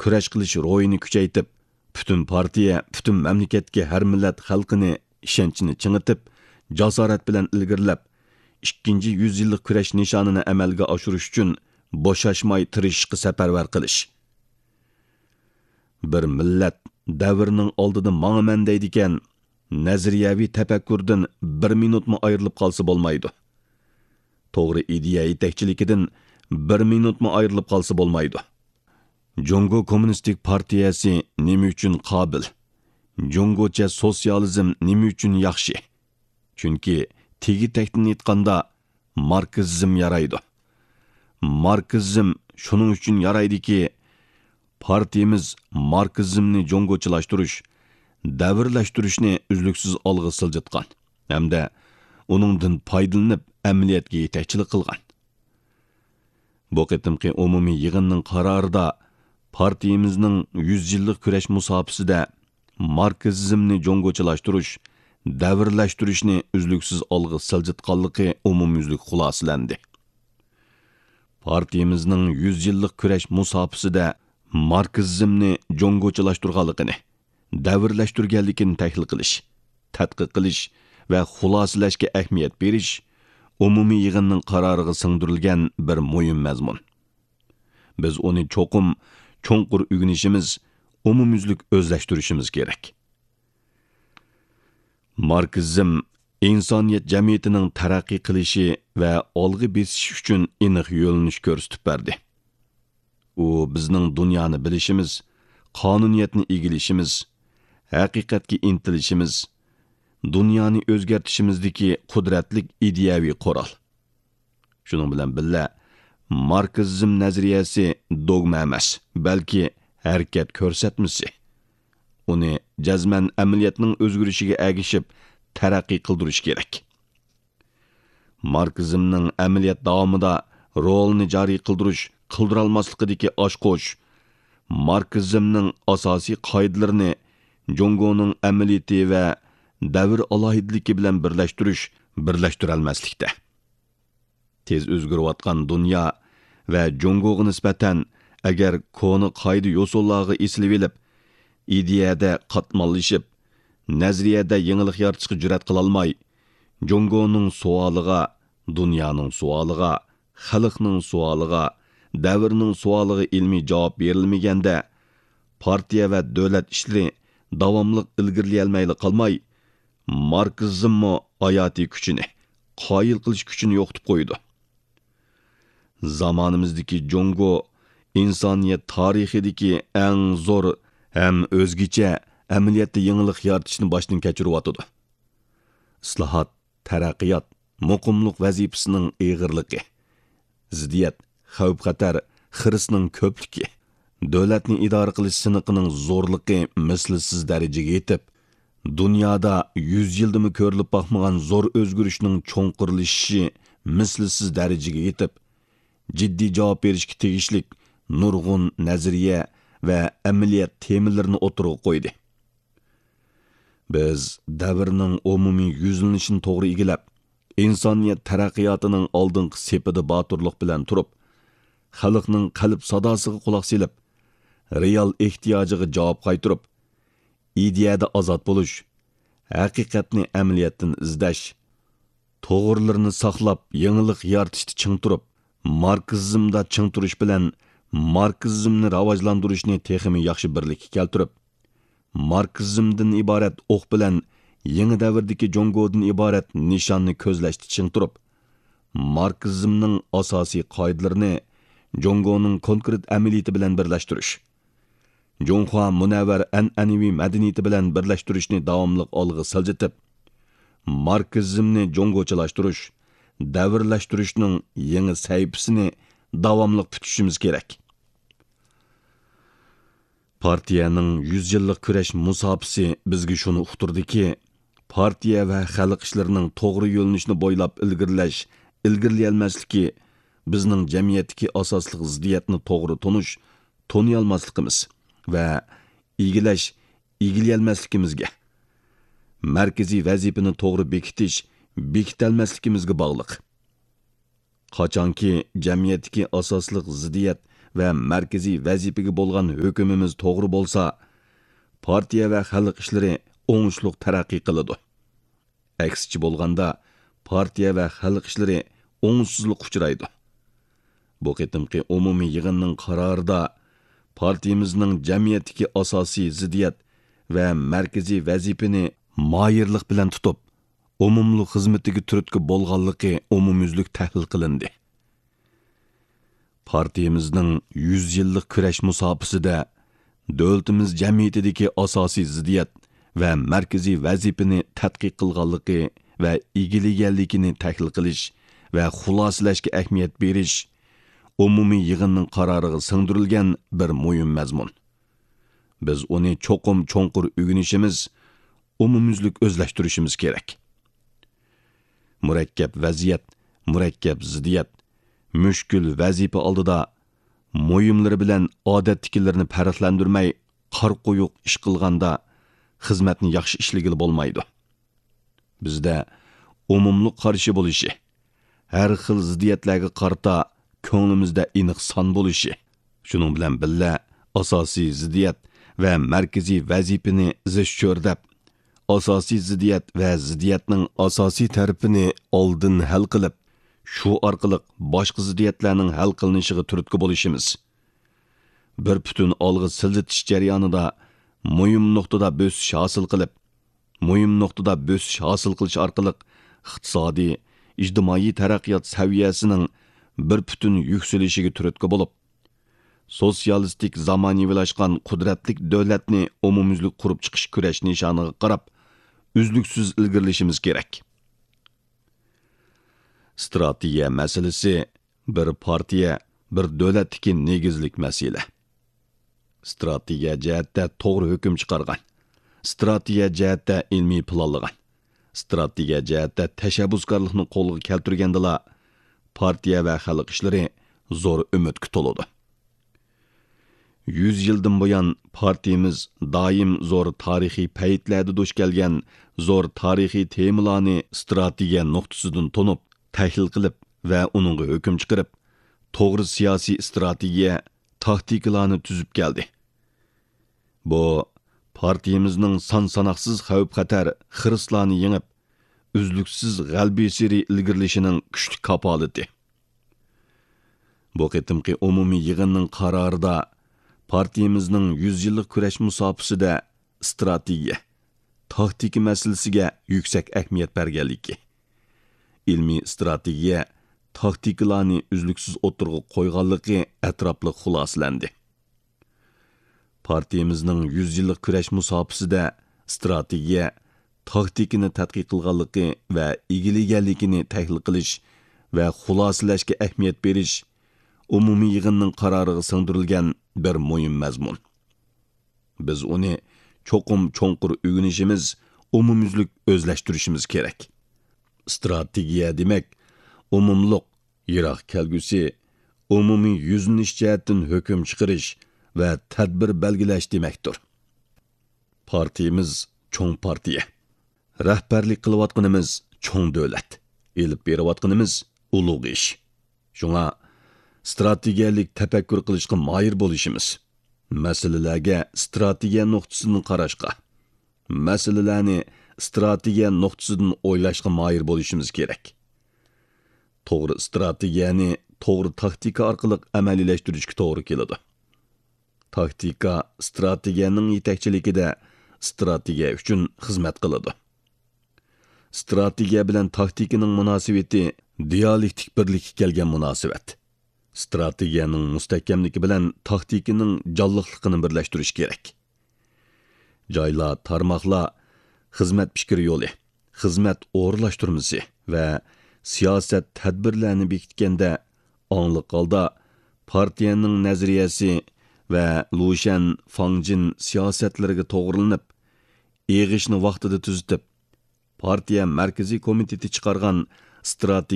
kurash qilish ro'yini kuchaytib, butun partiya, butun mamlakatga har millat xalqini ishonchini chingitib, jasorat bilan ilgirlab, 2-100 yillik kurash nishonini amalga oshirish uchun bo'shashmay tirishishga safarbar qilish. Bir millat davrning oldida ma'man deydigan nazariyaviy tafakkurdan 1 minutmi ayrilib qolsa bo'lmaydi. To'g'ri ideya yetakchiligidan 1 minutmi ayrilib qolsa bo'lmaydi. Jungo Kommunistik partiyasi nima uchun qobil? Jungocha sotsializm nima uchun yaxshi? Chunki tegi-takdan aytganda marksizm yaraydi. Marksizm shuning uchun yaraydiki, partiyamiz marksizmni jungochilashtirish, davrlashtirishni uzluksiz olg'a siljitgan hamda uningdan foydalanib amaliyotga yetakchilik qilgan. Bu qitimqi umumiy yig'inning qarorida partiyamizning 100 yillik kurash musofasida marksizmni jungochilashtirish, davrlashtirishni uzluksiz olg'a siljitganligi umumyuzlik xulosalandi. Partiyamizning 100 yillik kurash musofasida marksizmni jungochilashtirganligini, davrlashtirganligini tahlil qilish, tadqiq qilish va xulosalashga ahamiyat berish umumiy yig'inning qaroriga singdirilgan bir muhim mazmun. Biz uni cho'qim cho'nqur o'rganishimiz, umumyuzlik o'zlashtirishimiz kerak. Marksizm insoniyat jamiyatining taraqqiy qilishi va olg'a besishi uchun aniq yo'linish ko'rsatib berdi. U bizning dunyoni bilishimiz, qonuniyatni egilishimiz, haqiqatga intilishimiz, dunyoni o'zgartishimizdagi qudratlik ideyaviy qoral. Shuning bilan birga marksizm nazariyasi dogma emas, balki harakat ko'rsatmasi. Uni jazman amaliyotning o'zgarishiga agishib taraqqiy qildirish kerak. Marksizmning amaliyot davomida rolni joriy qildirish, qildirolmasligidagi oshqo'sh, marksizmning asosiy qoidalarini Jungoning amaliyoti va davr alohidligi bilan birlashtirolmaslikda. Tez o'zgarayotgan dunyo va Jungoga nisbatan agar koni qoida yo'sullarga esilib olib, ideyada qatmollashib, nazariyada yangilik yaratishga jur'at qila olmay, Jungoning savoliga, dunyoning savoliga, xalqning savoliga, davrning savoliga ilmiy javob berilmaganda, partiya va davlat ishlari davomli ilgirlayolmayli qolmay, marksizmmi hayotiy kuchini, qoyil qilish kuchini yo'qotib qo'ydi. Zamonimizdagi Jungo insoniyat tarixidagi eng zo'r ham o'zgacha amaliyotda yangilik yaratishni boshdan kechiryotdi. Islohot, taraqqiyot, muqimlik vazifasining ig'irligi, ziddiyat, xavf-xatar, xirisning ko'pligi, davlatni idora qilish siniqining zo'rligi mislsiz darajaga yetib, dunyoda 100 yildimi ko'rilib boqmagan zo'r o'zgarishning cho'nqirlashishi mislsiz darajaga yetib, jiddiy javob berishga tegishlik nurg'un nazariya va amaliyot temalarini o'tirg'a qo'ydi. Biz davrning umumiy yuzlanishini to'g'ri egilab, insoniyat taraqqiyotining oldingi sepida boturlik bilan turib, xalqning qalb sadosiga quloq selib, real ehtiyojiga javob qaytirib, ideyada ozod bo'lish, haqiqatni amaliyotdan izlash, to'g'rilarni saqlab, yangilik yaratishni ching turib, marksizmda ching turish bilan marksizmni rivojlantirishni texmi yaxshi birlikka keltirib, marksizmdan iborat o'q bilan yangi davrdagi Jungodan iborat nishonni ko'zlashni ching turib, marksizmning asosiy qoidalarini Jungoning konkret amaliyoti bilan birlashtirish, Junxo munavvar an'anaviy madaniyati bilan birlashtirishni davomli olg'a siljitib, marksizmni jungochilashtirish, davrlashtirishning yangi sayfisini davomli tutishimiz kerak. Partiyaning 100 yillik kurash musofasi bizga shuni uqtirdiki, partiya va xalq ishlarining to'g'ri yo'linishini bo'ylab ilgirlayolmasligi bizning jamiyatdagi asosli ziddiyatni to'g'ri taniyolmasligimiz va egilolmasligimizga, markaziy vazifani to'g'ri bekitolmasligimizga bog'liq. Qachonki jamiyatdagi asosli ziddiyat va markaziy vazifaga bo'lgan hukumimiz to'g'ri bo'lsa, partiya va xalq ishlari o'ngishli taraqqiy qiladi. Aksicha bo'lganda, partiya va xalq ishlari o'ngsizlik uchraydi. Bu qitimqi umumiy yig'inning qarorida partiyamizning jamiyatdagi asosiy ziddiyat va markaziy vazifani moyirlik bilan tutib, umumli xizmatiga turtki bo'lganligi umumyuzlik tahlil qilindi. Partiyamizning 100 yillik kurash musofasida davlatimiz jamiyatidagi asosiy ziddiyat va markaziy vazifani tadqiq qilganligi va egillaganligini tahlil qilish va xulosalashga ahamiyat berish umumiy yig'inning qaroriga singdirilgan bir muhim mazmun. Biz uni cho'qim cho'nqur o'rganishimiz, umumyuzlik o'zlashtirishimiz kerak. Murakkab vaziyat, murakkab ziddiyat, mushkul vazifa oldida muhimlari bilan odatdagilarni farqlantirmay qor qo'yuq ish qilganda xizmatni yaxshi ishlagili bo'lmaydi. Bizda umumli qarshi bo'lishi, har xil ziddiyatlarga qarta ko'nglimizda aniq son bo'lishi, shuning bilan birga asosiy ziddiyat va markaziy vazifani zishcho'rdab, asosiy ziddiyat va ziddiyatning asosiy tarafini oldin hal qilib, shu orqali boshqa ziddiyatlarning hal qilinishiga turtki bo'lishimiz. Bir butun olg'a siljitish jarayonida muhim nuqtada bo'sish hosil qilib, muhim nuqtada bo'sish hosil qilish orqali iqtisodiy, ijtimoiy taraqqiyot saviyasining bir butun yukselishiga turtki bo'lib, sotsialistik zamonaviylashgan qudratli davlatni umumyuzlik qurib chiqish kurash nishoniga qarab, uzluksiz ilgirlashimiz kerak. Strategiya masalasi bir partiya, bir davlatdagi negizlik masala. Strategiya jihatda to'g'ri hukm chiqargan, strategiya jihatda ilmiy planlagan, strategiya jihatda tashabbuskorlikni qo'lga keltirgandala partiya va xalq ishlari zo'r umidga to'ladi. 100 yildan buyon partiyamiz doim zo'r tarixiy paytlarda duch kelgan zo'r tarixiy temalarni strategiya nuqtasidan tunib, tahlil qilib va uningga hukm chiqarib, to'g'ri siyosiy strategiya, taktikalarni tuzib keldi. Bu partiyamizning son-sanoqsiz xavf-xatar, xirislarni yengib, uzluksiz g'albiy siri ilgirlishining kuchli kapolati. Bu qitimqi umumiy yig'inning qarorida partiyamizning 100 yillik kurash musofasida strategiya, taktika masalasiga yuksak ahamiyat berganligi, ilmiy strategiya, taktikalarni uzluksiz o'tirg'i qo'yganligi atrofli xulosalandi. Partiyamizning 100 yillik kurash musofasida strategiya, taktikani tadqiq qilganligi va egillaganligini tahlil qilish va xulosalashga ahamiyat berish umumiy yig'inning qaroriga singdirilgan bir muhim mazmun. Biz uni cho'qim cho'nqur o'rganishimiz, umumyuzlik o'zlashtirishimiz kerak. Strategiya demak, umumliq, yiroq kelgusi, umumiy yuzlanish jihatdan hukm chiqarish va tadbir belgilash demakdir. Partiyamiz cho'ng partiya. Rahbarlik qilayotganimiz cho'ng davlat. Elib berayotganimiz ulug' ish. Shunga strategiyalik tafakkur qilishga moyir bo'lishimiz, masalalarga strategiya nuqtasidan qarashga, masalalarni strategiya nuqtasidan o'ylashga moyir bo'lishimiz kerak. To'g'ri strategiyani to'g'ri taktika orqali amaliyalashtirishga to'g'ri keladi. Taktika strategiyaning yetakchiligida strategiya uchun xizmat qiladi. Strategiya bilan taktikaning munosabati dialektik birlikka kelgan munosabat. Strategiyaning mustahkamligi bilan taktikaning jonliqligini birlashtirish kerak. Joylar, tarmoqlar, xizmat fikri yo'li, xizmat o'g'irlashtirmasi va siyosat tadbirlarini bekitganda onliq holda partiyaning nazariyasi va Lushan Fangjin siyosatlariga to'g'rilanib, eg'ishni vaqtida tuzitib, partiya markaziy komiteti chiqargan strategiya